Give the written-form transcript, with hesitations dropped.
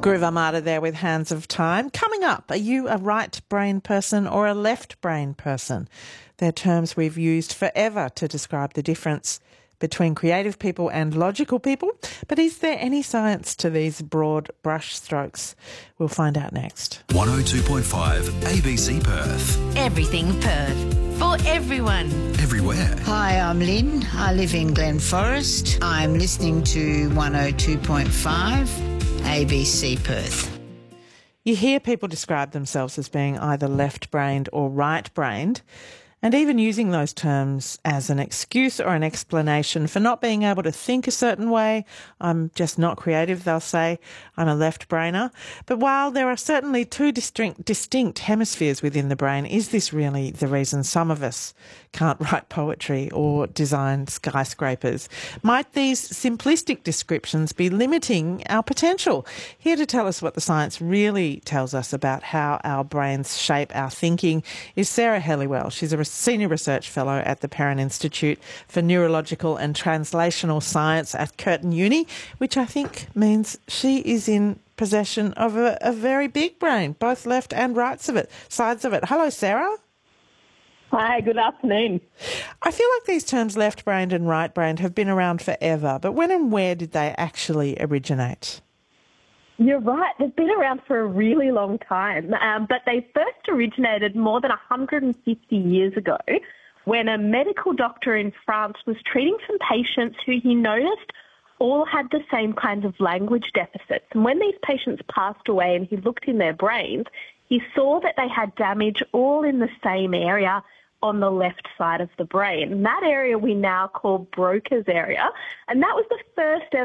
Groove Armada there with Hands of Time. Coming up, are you a right brain person or a left brain person? They're terms we've used forever to describe the difference between creative people and logical people. But is there any science to these broad brush strokes? We'll find out next. 102.5 ABC Perth. Everything Perth. For everyone. Everywhere. Hi, I'm Lynn. I live in Glen Forest. I'm listening to 102.5 ABC Perth. You hear people describe themselves as being either left-brained or right-brained, and even using those terms as an excuse or an explanation for not being able to think a certain way. I'm just not creative, they'll say. I'm a left-brainer. But while there are certainly two distinct hemispheres within the brain, is this really the reason some of us can't write poetry or design skyscrapers? Might these simplistic descriptions be limiting our potential? Here to tell us what the science really tells us about how our brains shape our thinking is Sarah Helliwell. She's a Senior Research Fellow at the Perrin Institute for Neurological and Translational Science at Curtin Uni, which I think means she is in possession of a very big brain, both left and sides of it. Hello, Sarah. Hi, good afternoon. I feel like these terms left-brained and right-brained have been around forever, but when and where did they actually originate? You're right, they've been around for a really long time, but they first originated more than 150 years ago when a medical doctor in France was treating some patients who he noticed all had the same kinds of language deficits. And when these patients passed away and he looked in their brains, he saw that they had damage all in the same area on the left side of the brain. And that area we now call Broca's area. And that was the first ever